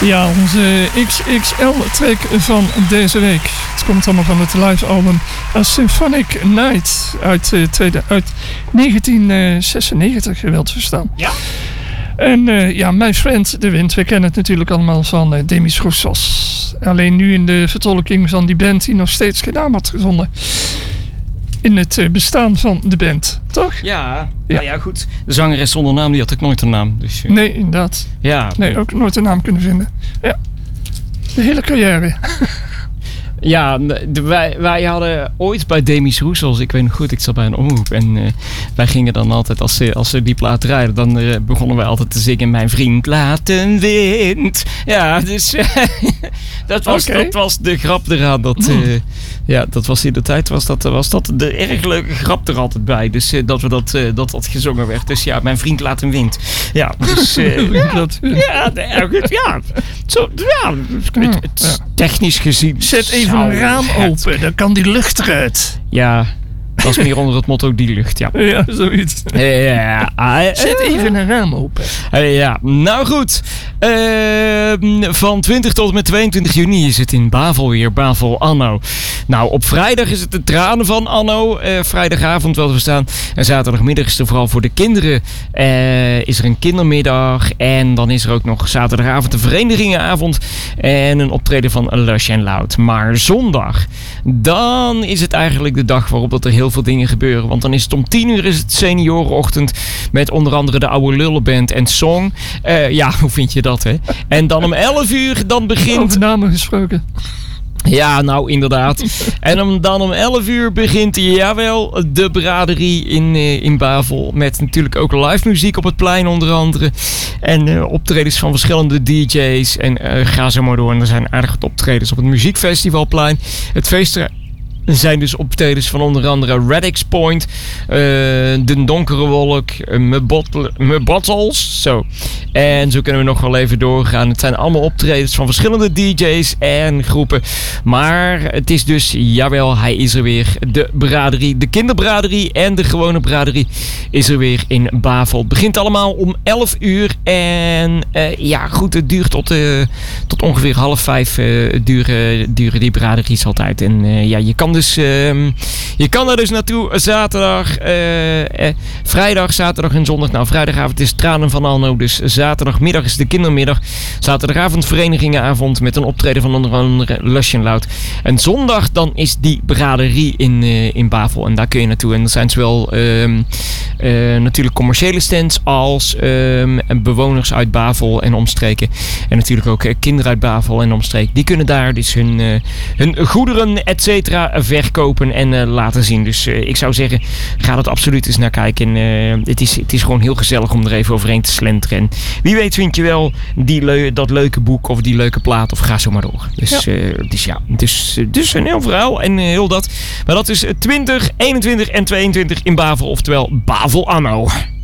Ja, onze XXL-track van deze week. Het komt allemaal van het live-album A Symphonic Night uit 1996, geweld verstaan. Ja. En My Friend, The Wind, we kennen het natuurlijk allemaal van Demis Roussos. Alleen nu in de vertolking van die band die nog steeds geen naam had gevonden. In het bestaan van de band, toch? Ja. Nou ja, goed. De zangeres zonder naam, die had ik nooit een naam. Dus, Nee, inderdaad. Ja. Nee, ook nooit een naam kunnen vinden. Ja. De hele carrière. Ja, wij hadden ooit bij Demis Roussos, ik weet nog goed, ik zat bij een omroep en wij gingen dan altijd, als ze die plaat draaiden, dan begonnen wij altijd te zingen, mijn vriend laat een wind. Ja, dus dat was de grap eraan. Dat was in de tijd, was dat de erg leuke grap er altijd bij. Dus dat gezongen werd. Dus ja, mijn vriend laat een wind. Ja, dus technisch gezien. Zet even een raam open, dan kan die lucht eruit. Ja, dat was meer onder het motto die lucht, ja. Ja, zoiets. Zet even een raam open. Ja, nou goed. Van 20 tot en met 22 juni is het in Bavel weer, Bavel Anno. Nou, op vrijdag is het de tranen van Anno. Vrijdagavond wel te verstaan. En zaterdagmiddag is er vooral voor de kinderen is er een kindermiddag. En dan is er ook nog zaterdagavond een verenigingenavond. En een optreden van Lush and Loud. Maar zondag, dan is het eigenlijk de dag waarop dat er heel veel dingen gebeuren. Want dan is het om 10 uur is het seniorenochtend. Met onder andere de Oude Lullenband en Song. Ja, hoe vind je dat, hè? En dan om 11 uur, dan begint... Over namen gesproken. Ja, nou inderdaad. En dan om 11 uur begint, jawel, de braderie in Bavel. Met natuurlijk ook live muziek op het plein onder andere. En optredens van verschillende DJ's. En ga zo maar door. En er zijn aardig wat optredens op het muziekfestivalplein. Het feest... Er zijn dus optredens van onder andere Radix Point, De Donkere Wolk, Me Bottles. Zo. En zo kunnen we nog wel even doorgaan. Het zijn allemaal optredens van verschillende DJ's en groepen. Maar het is dus, jawel, hij is er weer. De braderie, de kinderbraderie en de gewone braderie is er weer in Bavel. Het begint allemaal om 11 uur. En ja, goed, het duurt tot ongeveer 4:30 duren die braderies altijd. En ja, je kan er dus naartoe zaterdag, vrijdag, zaterdag en zondag. Nou, vrijdagavond is Tranen van Anno, dus zaterdagmiddag is de kindermiddag. Zaterdagavond verenigingenavond met een optreden van onder andere Lush and Loud. En zondag dan is die braderie in Bavel en daar kun je naartoe. En er zijn zowel natuurlijk commerciële stands als bewoners uit Bavel en omstreken. En natuurlijk ook kinderen uit Bavel en omstreken. Die kunnen daar dus hun goederen, et cetera, verkopen en laten zien. Dus ik zou zeggen, ga er absoluut eens naar kijken. En het is gewoon heel gezellig om er even overheen te slenteren. En wie weet vind je wel dat leuke boek of die leuke plaat of ga zo maar door. Dus een heel verhaal en heel dat. Maar dat is 20, 21 en 22 in Bavel, oftewel Bavel Anno.